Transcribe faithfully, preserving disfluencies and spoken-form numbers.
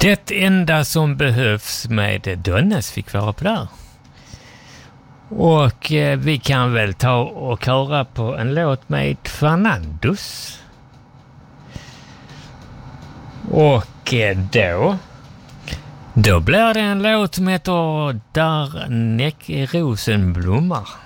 Det enda som behövs med Dönnes fick vara på där. Och eh, vi kan väl ta och köra på en låt med Fernandos. Och eh, då då blir det en låt som heter Där näck rosen blommar.